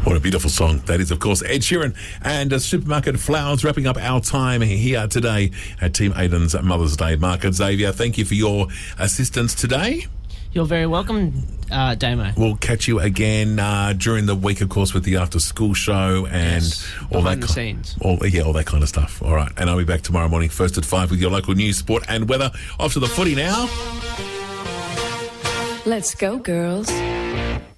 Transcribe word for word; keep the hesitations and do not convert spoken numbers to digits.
What a beautiful song that is, of course, Ed Sheeran and uh, Supermarket Flowers, wrapping up our time here today at Team Aiden's Mother's Day Market. Xavier, thank you for your assistance today. You're very welcome, uh, Damo. We'll catch you again uh, during the week, of course, with the after-school show and yes, all behind that the ki- scenes. All, yeah, all that kind of stuff. All right, and I'll be back tomorrow morning, first at five, with your local news, sport and weather. Off to the footy now. Let's go, girls.